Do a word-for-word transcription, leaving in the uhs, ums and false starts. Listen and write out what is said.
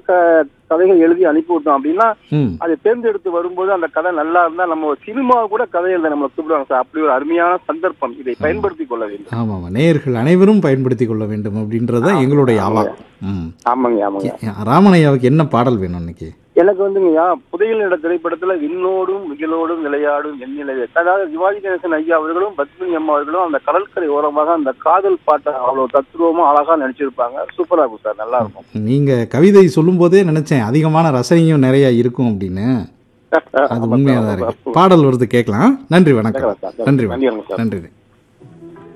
க- கதைகள் எழுதி அனுப்பி விட்டோம் அப்படின்னா ம் அதை தேர்ந்தெடுத்து வரும்போது அந்த கதை நல்லா இருந்தா நம்ம சினிமா கூட கதை எழுத நம்மளை கூப்பிடுவாங்க சார். அப்படி ஒரு அருமையான சந்தர்ப்பம், இதை பயன்படுத்திக் கொள்ள வேண்டும். ஆமாம் ஆமாம் நேயர்கள் அனைவரும் பயன்படுத்தி கொள்ள வேண்டும் அப்படின்றத எங்களுடைய அவா. ம் ஆமாங்க ஆமாங்க. ராமனையாவுக்கு என்ன பாடல் வேணும் இன்னைக்கு? எனக்கு வந்துங்கய்யா புதையல் என்ற திரைப்படத்துல விண்ணோடும் விகிலோடும் விளையாடும் எண்ணிலையே, அதாவது சிவாஜி கணேசன் ஐயா அவர்களும் பத்மினி அம்மா அவர்களும் அந்த கடற்கரை ஓரமாக அந்த காதல் பாட்டை அவ்வளவு தத்துருவமா அழகா நடிச்சிருப்பாங்க. சூப்பரா இருக்கும் சார், நல்லா இருக்கும். நீங்க கவிதை சொல்லும் போதே நினைச்சேன் அதிகமான ரசனையும் நிறைய இருக்கும் அப்படின்னு. அது உண்மையா தான் இருக்கு. பாடல் வருது கேட்கலாம். நன்றி வணக்கம். நன்றி வணக்கம். நன்றி.